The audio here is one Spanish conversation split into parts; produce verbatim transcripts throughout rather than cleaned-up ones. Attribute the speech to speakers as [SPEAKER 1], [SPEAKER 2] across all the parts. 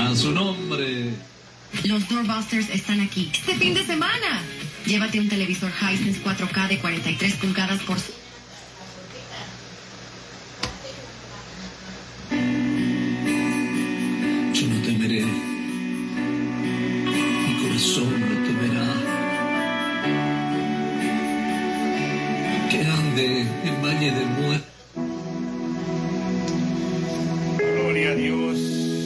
[SPEAKER 1] A su nombre.
[SPEAKER 2] Los Doorbusters están aquí este fin de semana. Llévate un televisor Hisense cuatro K de cuarenta y tres pulgadas por...
[SPEAKER 1] Yo no temeré. Mi corazón no temerá. Que ande en valle de muerte.
[SPEAKER 3] Gloria a Dios.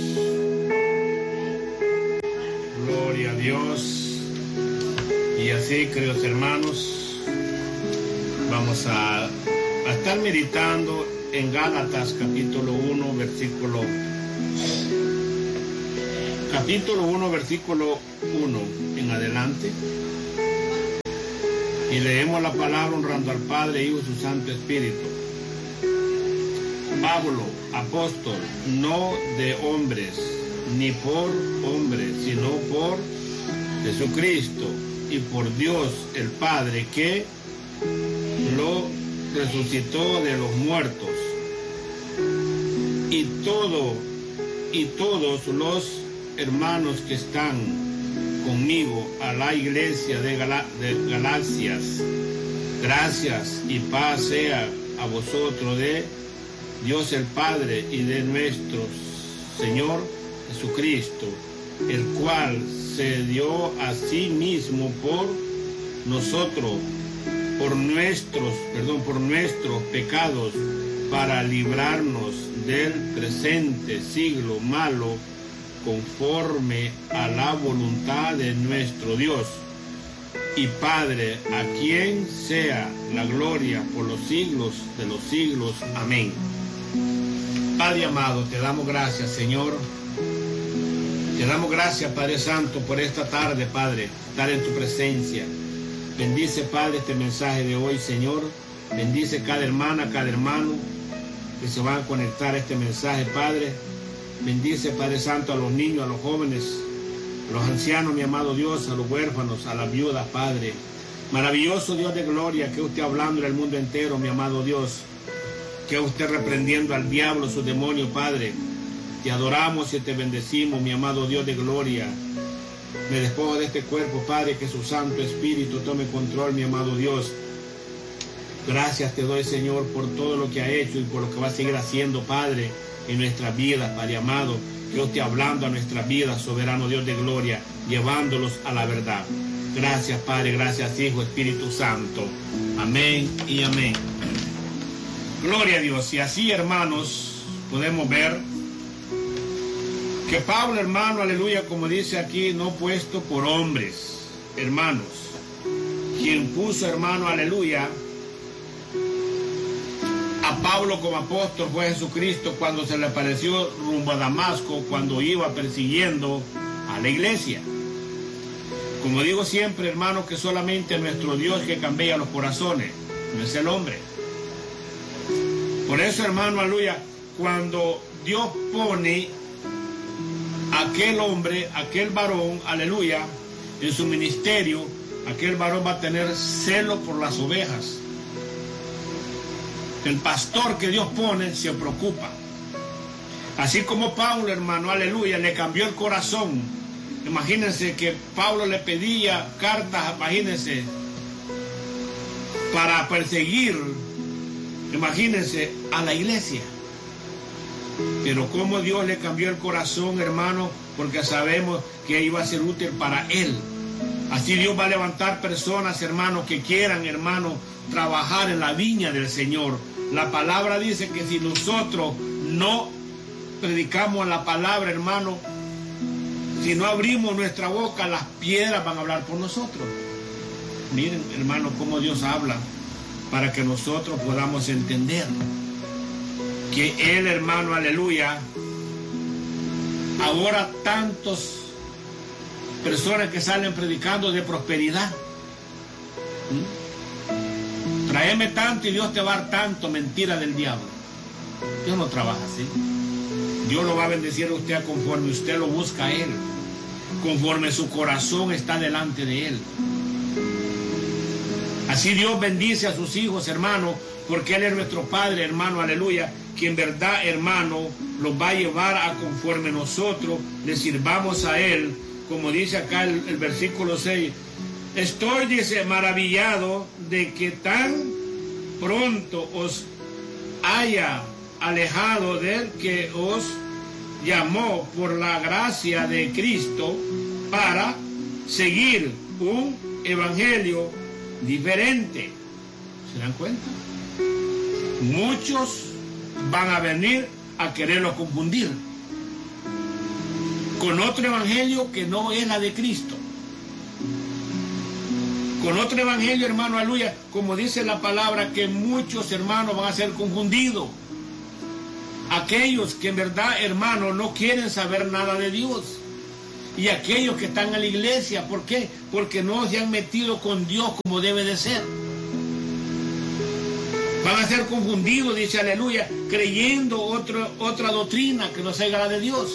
[SPEAKER 3] Gloria a Dios. Y así, queridos hermanos, vamos a, a estar meditando en Gálatas capítulo uno, versículo capítulo uno, versículo uno en adelante. Y leemos la palabra honrando al Padre, Hijo y su Santo Espíritu. Pablo, apóstol, no de hombres, ni por hombres, sino por Jesucristo y por Dios el Padre, que lo resucitó de los muertos. Y todo, y todos los hermanos que están conmigo a la iglesia de, Gal de Galacias, gracias y paz sea a vosotros de Dios el Padre y de nuestro Señor Jesucristo, el cual se dio a sí mismo por nosotros, por nuestros, perdón, por nuestros pecados, para librarnos del presente siglo malo, conforme a la voluntad de nuestro Dios y Padre, a quien sea la gloria por los siglos de los siglos. Amén. Padre amado, te damos gracias, Señor. Te damos gracias, Padre Santo, por esta tarde, Padre, estar en tu presencia. Bendice, Padre, este mensaje de hoy, Señor. Bendice cada hermana, cada hermano que se van a conectar a este mensaje, Padre. Bendice, Padre Santo, a los niños, a los jóvenes, a los ancianos, mi amado Dios, a los huérfanos, a las viudas, Padre. Maravilloso Dios de gloria, que usted hablando en el mundo entero, mi amado Dios. Que usted reprendiendo al diablo, su demonio, Padre. Te adoramos y te bendecimos, mi amado Dios de gloria. Me despojo de este cuerpo, Padre, que su Santo Espíritu tome control, mi amado Dios. Gracias te doy, Señor, por todo lo que ha hecho y por lo que va a seguir haciendo, Padre, en nuestras vidas, Padre amado. Que usted hablando a nuestras vidas, soberano Dios de gloria, llevándolos a la verdad. Gracias, Padre, gracias, Hijo, Espíritu Santo. Amén y amén. Gloria a Dios. Y así, hermanos, podemos ver que Pablo, hermano, aleluya, como dice aquí, no puesto por hombres, hermanos. Quien puso, hermano, aleluya, a Pablo como apóstol fue Jesucristo, cuando se le apareció rumbo a Damasco, cuando iba persiguiendo a la iglesia. Como digo siempre, hermano, que solamente nuestro Dios que cambia los corazones, no es el hombre. Por eso, hermano, aleluya, cuando Dios pone a aquel hombre, aquel varón, aleluya, en su ministerio, aquel varón va a tener celo por las ovejas. El pastor que Dios pone se preocupa. Así como Pablo, hermano, aleluya, le cambió el corazón. Imagínense que Pablo le pedía cartas, imagínense, para perseguir, imagínense, a la iglesia. Pero como Dios le cambió el corazón, hermano, porque sabemos que iba a ser útil para él. Así Dios va a levantar personas, hermanos, que quieran, hermano, trabajar en la viña del Señor. La palabra dice que si nosotros no predicamos la palabra, hermano, si no abrimos nuestra boca, las piedras van a hablar por nosotros. Miren, hermano, cómo Dios habla para que nosotros podamos entender que Él, hermano, aleluya, ahora tantos personas que salen predicando de prosperidad. ¿Mm? Tráeme tanto y Dios te va a dar tanto. Mentira del diablo. Dios no trabaja así. Dios lo va a bendecir a usted conforme usted lo busca a Él, conforme su corazón está delante de Él. Así Dios bendice a sus hijos, hermano, porque Él es nuestro Padre, hermano, aleluya, que en verdad, hermano, los va a llevar a conforme nosotros le sirvamos a Él, como dice acá el, el versículo seis. Estoy, dice, maravillado de que tan pronto os haya alejado del que os llamó por la gracia de Cristo para seguir un evangelio diferente. ¿Se dan cuenta? Muchos van a venir a quererlo confundir con otro evangelio que no es la de Cristo, con otro evangelio, hermano, aleluya, como dice la palabra, que muchos hermanos van a ser confundidos. Aquellos que en verdad, hermano, no quieren saber nada de Dios. Y aquellos que están en la iglesia, ¿por qué? Porque no se han metido con Dios como debe de ser. Van a ser confundidos, dice aleluya, creyendo otro, otra doctrina que no sea la de Dios.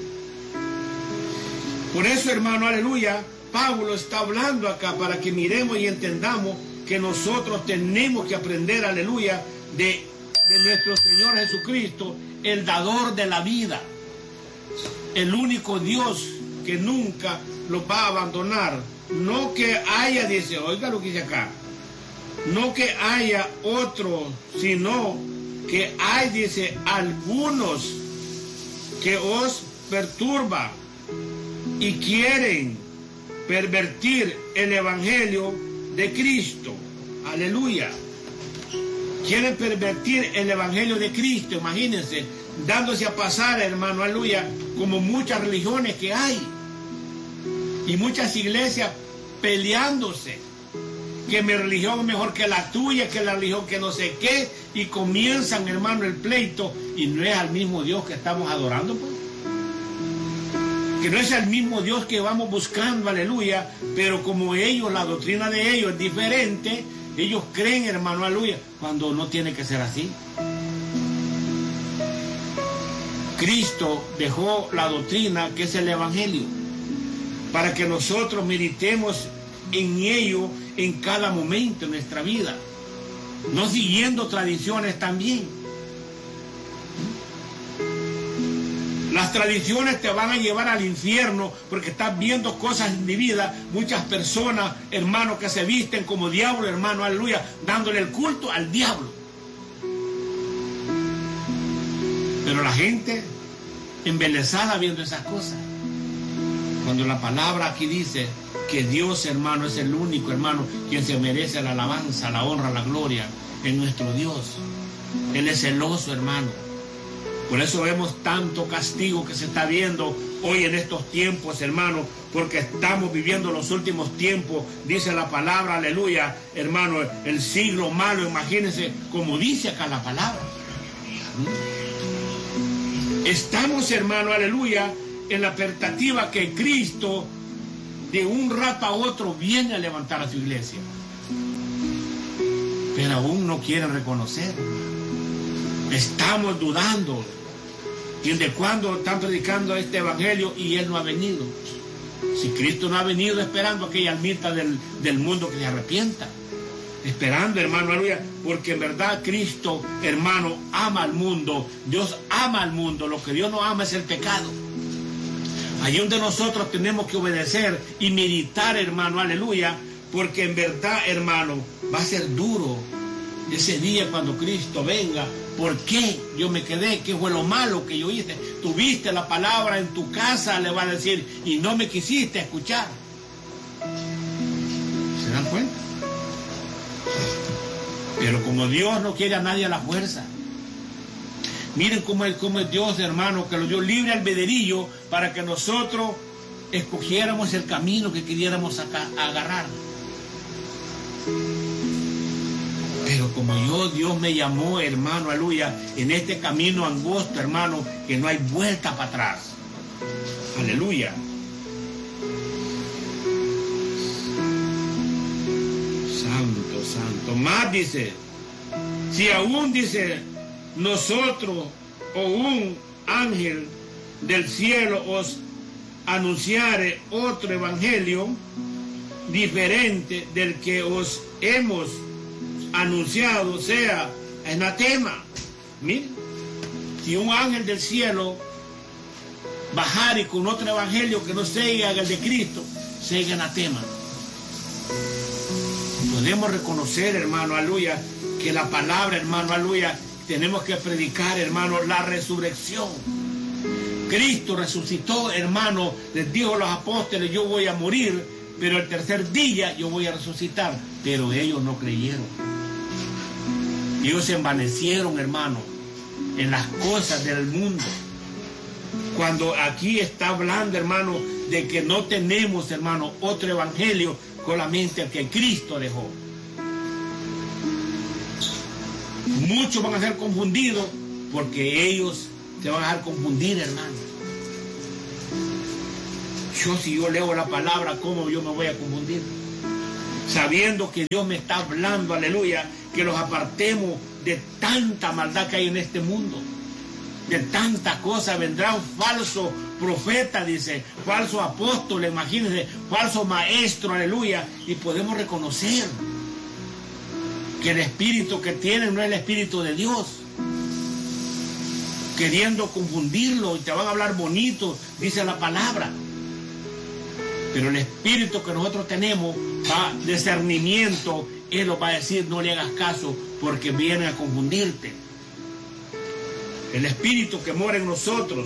[SPEAKER 3] Por eso, hermano, aleluya, Pablo está hablando acá para que miremos y entendamos que nosotros tenemos que aprender, aleluya, de, de nuestro Señor Jesucristo, el dador de la vida, el único Dios que nunca lo va a abandonar. No que haya, dice, oiga lo que dice acá, no que haya otro, sino que hay, dice, algunos que os perturban y quieren pervertir el evangelio de Cristo. Aleluya. Quieren pervertir el evangelio de Cristo, imagínense, dándose a pasar, hermano, aleluya, como muchas religiones que hay y muchas iglesias peleándose, que mi religión es mejor que la tuya, que la religión que no sé qué, y comienzan, hermano, el pleito, y no es al mismo Dios que estamos adorando, pues. Que no es el mismo Dios que vamos buscando, aleluya, pero como ellos, la doctrina de ellos es diferente, ellos creen, hermano, aleluya, cuando no tiene que ser así. Cristo dejó la doctrina que es el evangelio, para que nosotros meditemos en ello en cada momento de nuestra vida, no siguiendo tradiciones también. Las tradiciones te van a llevar al infierno porque estás viendo cosas en mi vida, muchas personas, hermanos, que se visten como diablo, hermano, aleluya, dándole el culto al diablo. Pero la gente embelesada viendo esas cosas, cuando la palabra aquí dice que Dios, hermano, es el único, hermano, quien se merece la alabanza, la honra, la gloria en nuestro Dios. Él es celoso, hermano. Por eso vemos tanto castigo que se está viendo hoy en estos tiempos, hermano, porque estamos viviendo los últimos tiempos, dice la palabra, aleluya, hermano, el siglo malo, imagínense, como dice acá la palabra. Estamos, hermano, aleluya, en la expectativa que Cristo de un rato a otro viene a levantar a su iglesia. Pero aún no quieren reconocer. Estamos dudando. ¿Desde cuándo están predicando este evangelio y Él no ha venido? Si Cristo no ha venido, esperando aquella almita del, del mundo que se arrepienta. Esperando, hermano, aleluya, porque en verdad Cristo, hermano, ama al mundo. Dios ama al mundo. Lo que Dios no ama es el pecado. Allí donde nosotros tenemos que obedecer y meditar, hermano, aleluya, porque en verdad, hermano, va a ser duro ese día cuando Cristo venga. ¿Por qué yo me quedé? ¿Qué fue lo malo que yo hice? Tuviste la palabra en tu casa, le va a decir, y no me quisiste escuchar. ¿Se dan cuenta? Pero como Dios no quiere a nadie a la fuerza. Miren cómo es, cómo es Dios, hermano, que lo dio libre albedrío para que nosotros escogiéramos el camino que queriéramos acá, agarrar. Pero como yo, Dios me llamó, hermano, aleluya, en este camino angosto, hermano, que no hay vuelta para atrás. Aleluya. Santo, santo. Más dice, si aún dice, nosotros o un ángel del cielo os anunciare otro evangelio diferente del que os hemos anunciado sea anatema. Miren, si un ángel del cielo bajare con otro evangelio que no sea el de Cristo, sea anatema. Podemos reconocer, hermano, aleluya, que la palabra, hermano, aleluya, tenemos que predicar, hermano, la resurrección. Cristo resucitó, hermano, les dijo a los apóstoles, yo voy a morir, pero el tercer día yo voy a resucitar. Pero ellos no creyeron. Ellos se envanecieron, hermano, en las cosas del mundo. Cuando aquí está hablando, hermano, de que no tenemos, hermano, otro evangelio con la mente que Cristo dejó. Muchos van a ser confundidos porque ellos se van a dejar confundir, hermano. Yo, si yo leo la palabra, ¿cómo yo me voy a confundir? Sabiendo que Dios me está hablando, aleluya, que los apartemos de tanta maldad que hay en este mundo. De tanta cosa vendrán falsos profetas, dice, falsos apóstoles, imagínense, falsos maestros, aleluya, y podemos reconocer que el espíritu que tienen no es el espíritu de Dios, queriendo confundirlo, y te van a hablar bonito, dice la palabra, pero el espíritu que nosotros tenemos va discernimiento, Él nos va a decir, no le hagas caso, porque viene a confundirte. El espíritu que mora en nosotros,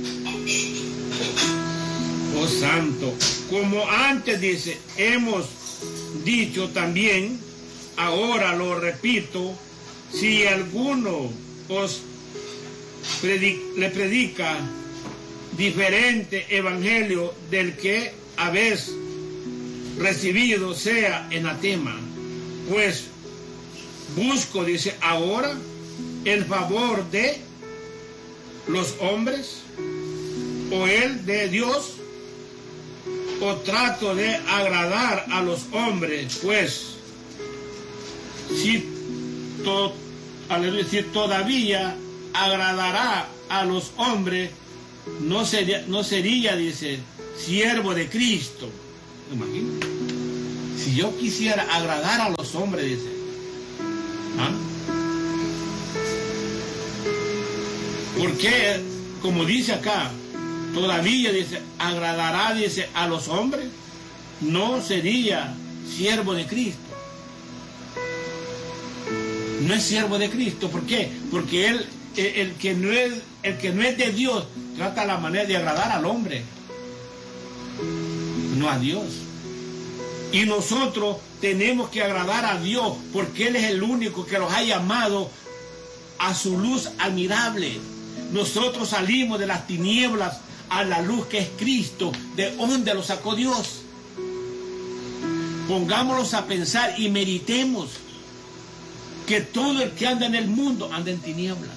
[SPEAKER 3] oh santo, como antes dice, hemos dicho también, ahora lo repito, si alguno os predica, le predica diferente evangelio del que habéis recibido, sea anatema. Pues busco, dice, ahora el favor de los hombres, o el de Dios, o trato de agradar a los hombres, pues si, to, si todavía agradará a los hombres, no sería, no sería, dice, siervo de Cristo. Imagínate, si yo quisiera agradar a los hombres, dice, ¿ah? Porque, como dice acá, todavía dice, agradará, dice, a los hombres, no sería siervo de Cristo. No es siervo de Cristo. ¿Por qué? Porque él, el, el, que no es, el que no es de Dios, trata la manera de agradar al hombre, no a Dios. Y nosotros tenemos que agradar a Dios, porque Él es el único que los ha llamado a su luz admirable. Nosotros salimos de las tinieblas a la luz que es Cristo. ¿De dónde lo sacó Dios? Pongámonos a pensar y meditemos que todo el que anda en el mundo anda en tinieblas.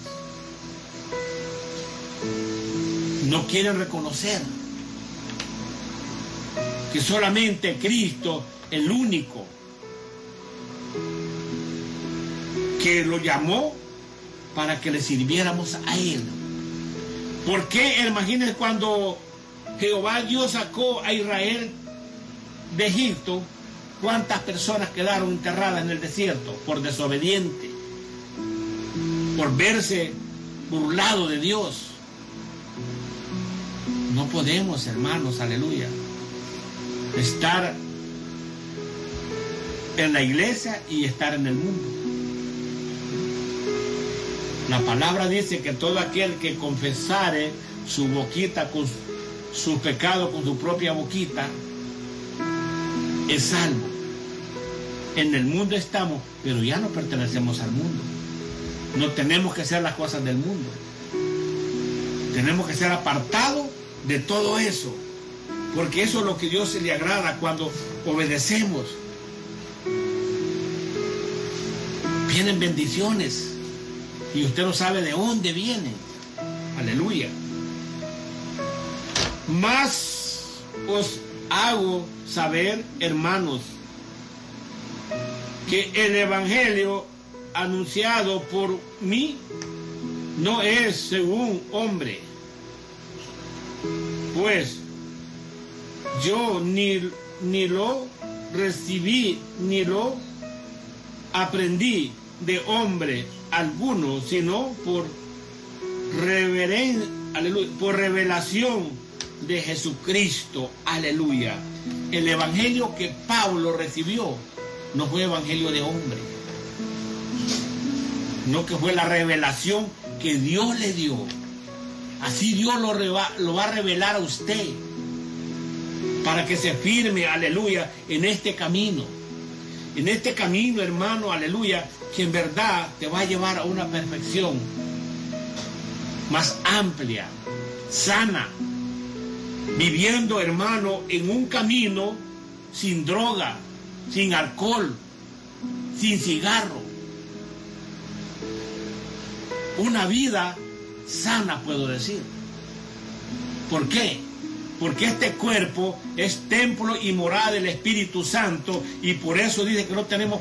[SPEAKER 3] No quieren reconocer que solamente Cristo, el único que lo llamó para que le sirviéramos a Él. ¿Por qué? Imagínense cuando Jehová Dios sacó a Israel de Egipto, cuántas personas quedaron enterradas en el desierto por desobediente, por verse burlado de Dios. No podemos, hermanos, aleluya, estar en la iglesia y estar en el mundo. La palabra dice que todo aquel que confesare su boquita con su pecado con su propia boquita es salvo. En el mundo estamos, pero ya no pertenecemos al mundo. No tenemos que hacer las cosas del mundo. Tenemos que ser apartados de todo eso, porque eso es lo que a Dios se le agrada cuando obedecemos. Vienen bendiciones y usted no sabe de dónde vienen. Aleluya. Más os hago saber, hermanos, que el evangelio anunciado por mí no es según hombre, pues yo ni, ni lo recibí ni lo aprendí de hombre alguno, sino por, reveren, aleluya, por revelación de Jesucristo. Aleluya. El evangelio que Pablo recibió no fue evangelio de hombre, no, que fue la revelación que Dios le dio. Así Dios lo, reba, lo va a revelar a usted para que se firme, aleluya, en este camino. En este camino, hermano, aleluya, que en verdad te va a llevar a una perfección más amplia, sana, viviendo, hermano, en un camino sin droga, sin alcohol, sin cigarro. Una vida sana, puedo decir. ¿Por qué? Porque este cuerpo es templo y morada del Espíritu Santo, y por eso dice que no tenemos